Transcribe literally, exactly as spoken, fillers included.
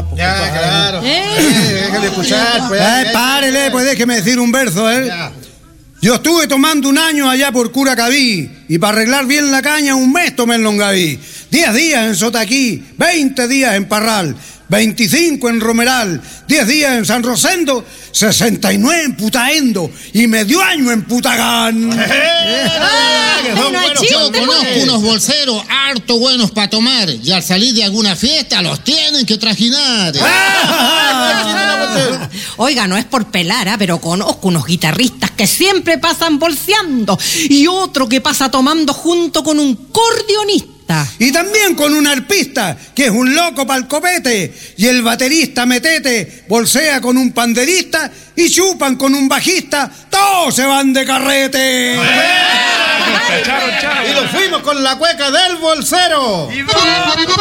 escuchar. Pues, ya, compadre. claro. ¿Eh? Eh, déjale escuchar, pues. Eh, párele, pues déjeme decir un verso, ¿eh? Ya. Yo estuve tomando un año allá por Curacaví y para arreglar bien la caña un mes tomé en Longaví. Diez días en Sotaquí, veinte días en Parral, veinticinco en Romeral, diez días en San Rosendo, sesenta y nueve en Putaendo y medio año en Putagán. Ah, que son no hay buenos, chiste, Yo conozco pues. unos bolseros harto buenos para tomar y al salir de alguna fiesta los tienen que trajinar. Oiga, no es por pelar, ¿ah? Pero conozco unos guitarristas que siempre pasan bolseando y otro que pasa tomando junto con un cordeonista. Y también con un arpista, que es un loco pa'l copete, y el baterista metete bolsea con un panderista y chupan con un bajista, todos se van de carrete. Y nos fuimos con la cueca del bolsero. Y va.